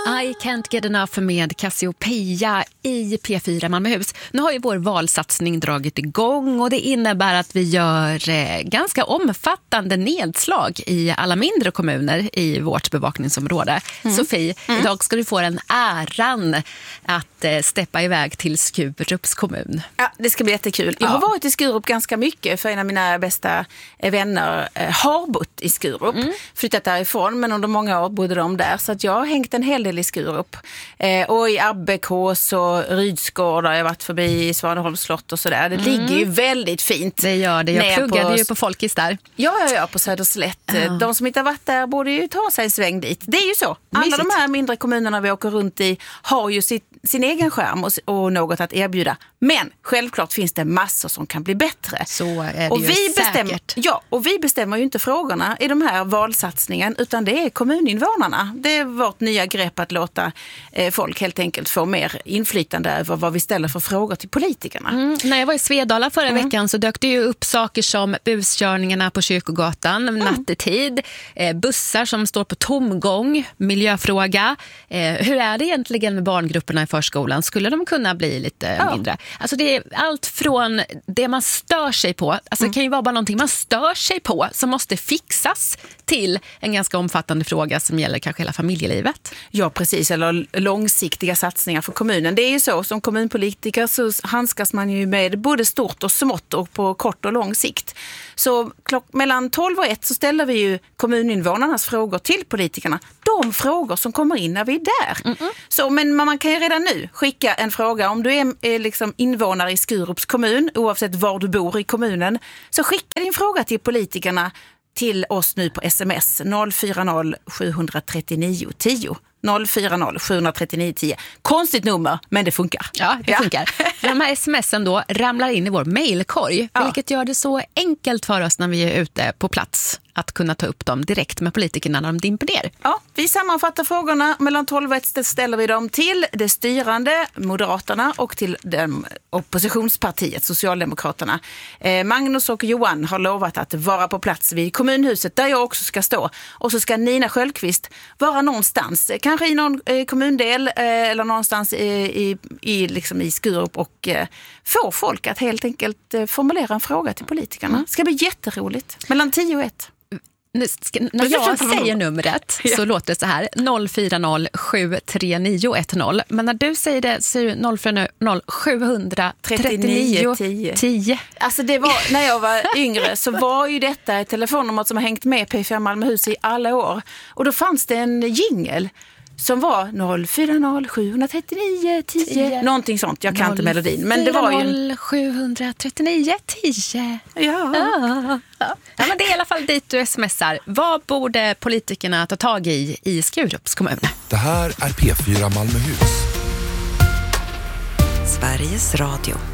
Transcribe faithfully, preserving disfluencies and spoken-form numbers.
I can't get enough med Cassiopeia i P fyra Malmöhus. Nu har ju vår valsatsning dragit igång och det innebär att vi gör eh, ganska omfattande nedslag i alla mindre kommuner i vårt bevakningsområde. Mm. Sofie, mm. idag ska du få den äran att eh, steppa iväg till Skurups kommun. Ja, det ska bli jättekul. Jag har ja. varit i Skurup ganska mycket för en av mina bästa vänner eh, har bott i Skurup. Mm. Flyttat därifrån, men under många år bodde de där. Så att jag har hängt en hel del i Skurup. Eh, och i Abbekås och Rydsgård har jag varit förbi i Svaneholms slott och sådär. Det mm. ligger ju väldigt fint. Det gör det. Jag pluggade på... ju på Folkis där. Ja, ja, ja, på Söderslätt. Ja. De som inte har varit där borde ju ta sig en sväng dit. Det är ju så. Alla Mysigt. De här mindre kommunerna vi åker runt i har ju sitt, sin egen skärm och, och något att erbjuda. Men självklart finns det massor som kan bli bättre. Så är det och ju vi säkert. Bestämmer, ja, och vi bestämmer ju inte frågorna i de här valsatsningen, utan det är kommuninvånarna. Det är vårt nya grepp att låta eh, folk helt enkelt få mer inflytande över vad vi ställer för frågor till politikerna. Mm. När jag var i Svedala förra mm. veckan så dök det ju upp saker som buskörningarna på Kyrkogatan mm. nattetid, eh, bussar som står på tomgång, miljöfråga. Eh, hur är det egentligen med barngrupperna i förskolan? Skulle de kunna bli lite ja. mindre? Alltså det är allt från det man stör sig på, alltså mm. det kan ju vara bara någonting man stör sig på som måste fixas, till en ganska omfattande fråga som gäller kanske hela familjelivet. Ja, precis. Eller långsiktiga satsningar för kommunen. Det är ju så, som kommunpolitiker så handskas man ju med både stort och smått och på kort och lång sikt. Så klock, mellan tolv och ett så ställer vi ju kommuninvånarnas frågor till politikerna. De frågor som kommer in när vi är där. Mm-mm. Så, men man kan ju redan nu skicka en fråga. Om du är, är liksom invånare i Skurups kommun, oavsett var du bor i kommunen, så skicka din fråga till politikerna till oss nu på sms noll fyra noll sju tre nio tio. noll fyra noll sju tre nio tio. Konstigt nummer, men det funkar. Ja, det ja. funkar. De här smsen då ramlar in i vår mejlkorg, ja. vilket gör det så enkelt för oss när vi är ute på plats att kunna ta upp dem direkt med politikerna när de dimper ner. Ja, vi sammanfattar frågorna. Mellan tolv och ett ställer vi dem till det styrande, Moderaterna, och till den oppositionspartiet, Socialdemokraterna. Eh, Magnus och Johan har lovat att vara på plats vid kommunhuset där jag också ska stå. Och så ska Nina Sköldqvist vara någonstans, kanske i någon eh, kommundel eh, eller någonstans i, i, i, liksom i Skurup och eh, få folk att helt enkelt eh, formulera en fråga till politikerna. Mm. Det ska bli jätteroligt. Mellan tio och ett. Nu ska, när jag säger numret så ja. låter det så här noll fyra noll sju tre nio ett noll, men när du säger det så är det noll fyra noll sju tre nio tio. Alltså det var, när jag var yngre så var ju detta ett telefonnummer som har hängt med P fyra Malmöhus i alla år, och då fanns det en jingle som var noll fyra noll sju tre nio tio, någonting sånt, jag kan inte melodin, men det var ju noll fyra noll sju tre nio tio. Ja. Ja. Ja. Ja, men det är i alla fall dit du smsar. Vad borde politikerna ta tag i i Skurups kommun? Det här är P fyra Malmöhus. Sveriges Radio.